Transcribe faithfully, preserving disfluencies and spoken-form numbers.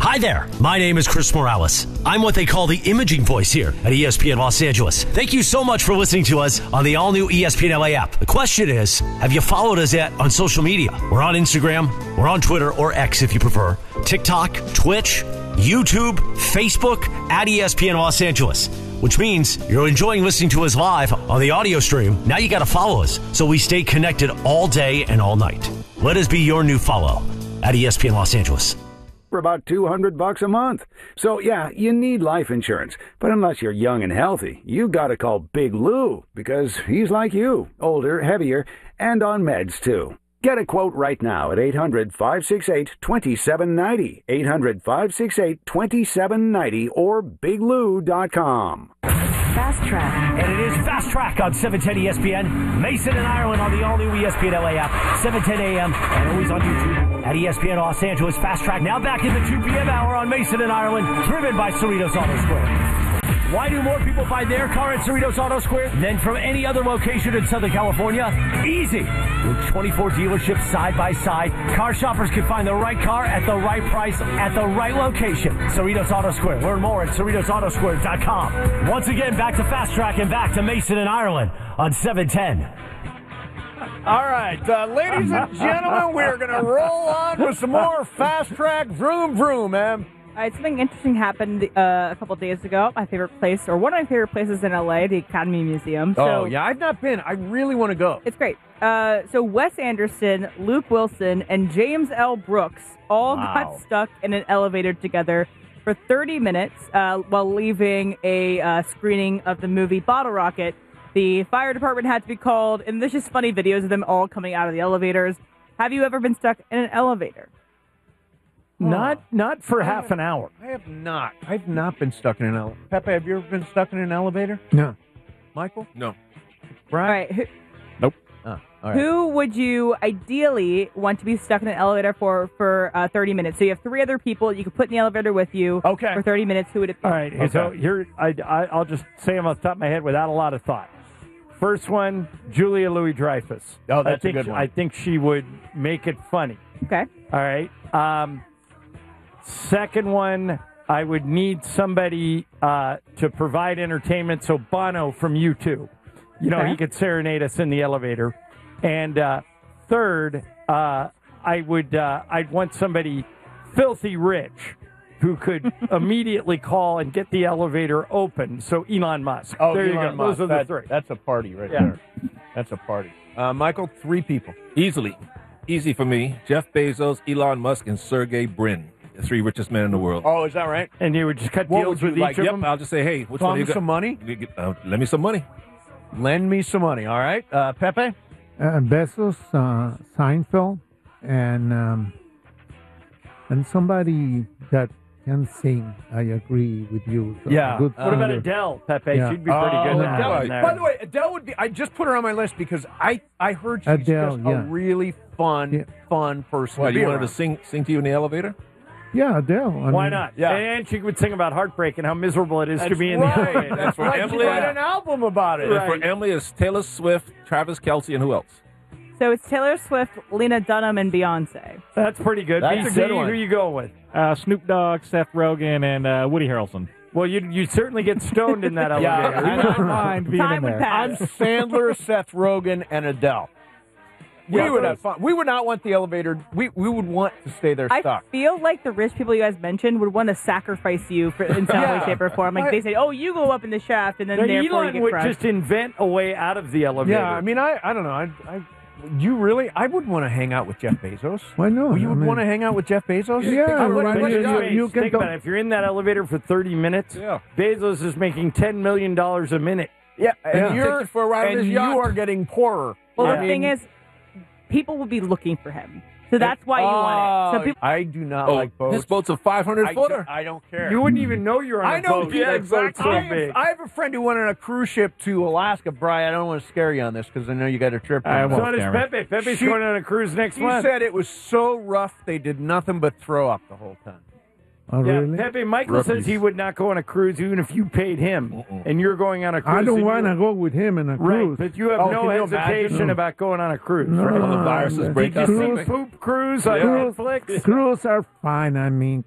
Hi there, my name is Chris Morales. I'm what they call the imaging voice here at E S P N Los Angeles. Thank you so much for listening to us on the all-new E S P N L A app. The question is, have you followed us yet on social media? We're on Instagram, we're on Twitter, or X if you prefer, TikTok, Twitch, YouTube, Facebook, at E S P N Los Angeles. Which means you're enjoying listening to us live on the audio stream. Now you got to follow us so we stay connected all day and all night. Let us be your new follow at E S P N Los Angeles. For about two hundred bucks a month. So yeah, you need life insurance. But unless you're young and healthy, you got to call Big Lou because he's like you, older, heavier, and on meds too. Get a quote right now at eight hundred, five six eight, two seven nine zero, eight hundred, five six eight, two seven nine zero, or big lou dot com. Fast Track. And it is Fast Track on seven ten E S P N. Mason and Ireland on the all-new E S P N L A app, seven ten a m, and always on YouTube at E S P N Los Angeles. Fast Track now back in the two p m hour on Mason and Ireland, driven by Cerritos Auto Square. Why do more people buy their car at Cerritos Auto Square than from any other location in Southern California? Easy. With twenty-four dealerships side by side, car shoppers can find the right car at the right price at the right location. Cerritos Auto Square. Learn more at cerritos auto square dot com. Once again, back to Fast Track and back to Mason and Ireland on seven ten. All right, uh, ladies and gentlemen, we're going to roll on with some more Fast Track. Vroom, vroom, man. All right, something interesting happened uh, a couple days ago. My favorite place, or one of my favorite places in L A, the Academy Museum. So oh, yeah, I've not been. I really want to go. It's great. Uh, so Wes Anderson, Luke Wilson, and James L. Brooks all Wow. got stuck in an elevator together for thirty minutes uh, while leaving a uh, screening of the movie Bottle Rocket. The fire department had to be called, and there's just funny videos of them all coming out of the elevators. Have you ever been stuck in an elevator? Not not for half an hour. I have not. I've not been stuck in an elevator. Pepe, have you ever been stuck in an elevator? No. Michael? No. Brian? All right. Who, Nope. Oh, all right. who would you ideally want to be stuck in an elevator for for uh, thirty minutes? So you have three other people you could put in the elevator with you Okay. for thirty minutes. Who would it be? All right. Okay. So here, I, I, I'll just say them off the top of my head without a lot of thought. First one, Julia Louis-Dreyfus. Oh, that's I think, a good one. I think she would make it funny. Okay. All right. Um, second one, I would need somebody uh, to provide entertainment. So Bono from U two. You know, Okay. he could serenade us in the elevator. And uh, third, uh, I would uh, I'd want somebody filthy rich who could immediately call and get the elevator open. So Elon Musk. Oh, there Elon you go. Musk. Those are the That- three. That's a party right Yeah. there. That's a party. Uh, Michael, three people. Easily. Easy for me. Jeff Bezos, Elon Musk, and Sergey Brin, the three richest men in the world. Oh, is that right? And you would just cut What deals would you with like? each of Yep, them. I'll just say, hey, which Throw one do you him got? some money? You get- uh, lend me some money. Lend me some money, all right? Uh, Pepe? Uh, Bezos, uh, Seinfeld, and um, and somebody that can sing. I agree with you. So Yeah. Good What about singer. Adele, Pepe? Yeah. She'd be pretty Oh, good. to have Adele. in there. By the way, Adele would be. I just put her on my list because I, I heard she's Adele, just a yeah. really fun, Yeah. fun person. Why, to be you wanted to around. sing sing to you in the elevator? Yeah, Adele. I Why mean, not? Yeah. And she would sing about heartbreak and how miserable it is to That's be in right. the elevator. That's For right. Emily, She wrote an album about it. And for Emily, it's Taylor Swift, Travis Kelce, and who else? So it's Taylor Swift, Lena Dunham, and Beyonce. That's pretty good. That's B a C, good one. who you going with? Uh, Snoop Dogg, Seth Rogen, and uh, Woody Harrelson. Well, you you certainly get stoned in that Yeah. elevator. I don't mind being Time in would there. pass. I'm Sandler, Seth Rogen, and Adele. We Yeah, would but- have fun. We would not want the elevator. We we would want to stay there I stuck. feel like the rich people you guys mentioned would want to sacrifice you for, in some Yeah. way, shape, or form. Like I- they say, "Oh, you go up in the shaft, and then No, therefore you Elon get would crushed." just invent a way out of the elevator. Yeah, I mean, I I don't know. I, I you really? I would want to hang out with Jeff Bezos. Why not? Well, you I would mean- want to hang out with Jeff Bezos? Yeah, How- what- right, what- you- what- you- you can think talk- about it. If you're in that elevator for thirty minutes, Yeah. Bezos is making ten million dollars a minute. Yeah, and Yeah. you're Take you for a ride on and his you yacht. are getting poorer. well, I the mean- thing is, people will be looking for him, so that's why you want it. So Oh, people, I do not Oh, like boats. his boat's a five hundred I, footer. I don't care. You wouldn't even know you're on a I know. boat. Yeah, That boat's exactly. so I have, big. I have a friend who went on a cruise ship to Alaska. Brian, I don't want to scare you on this because I know you got a trip. I coming won't. up. So does Cameron. Pepe. Pepe's She- going on a cruise next He month. said it was so rough they did nothing but throw up the whole time. Oh, Yeah, really? Pepe, Michael Rookies. says he would not go on a cruise even if you paid him, Mm-mm. and you're going on a cruise. I don't and want to you- go with him in a Right, cruise. but you have Oh, no can you hesitation imagine? about going on a cruise. No, right? All the viruses uh, break Did out you something. see Poop Cruise on Yeah. Netflix? Cruise are fine. I mean,